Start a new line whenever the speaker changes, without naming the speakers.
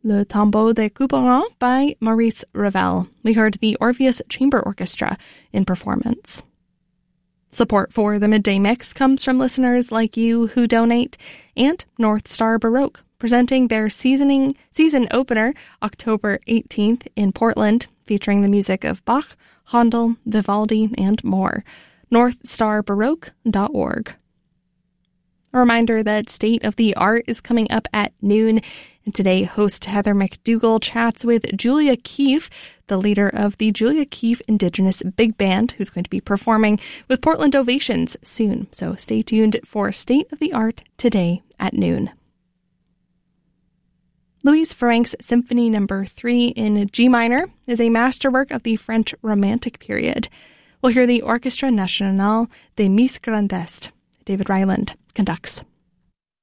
Le Tombeau de Couperin by Maurice Ravel. We heard the Orpheus Chamber Orchestra in performance. Support for the Midday Mix comes from listeners like you who donate, and North Star Baroque, presenting their season opener October 18th in Portland, featuring the music of Bach, Handel, Vivaldi, and more. NorthStarBaroque.org. A reminder that State of the Art is coming up at noon, and today host Heather McDougall chats with Julia Keefe, the leader of the Julia Keefe Indigenous Big Band, who's going to be performing with Portland Ovations soon. So stay tuned for State of the Art today at noon. Louise Farrenc's Symphony No. 3 in G minor is a masterwork of the French Romantic period. We'll hear the Orchestra Nationale des Miss Grandes. David Ryland conducts.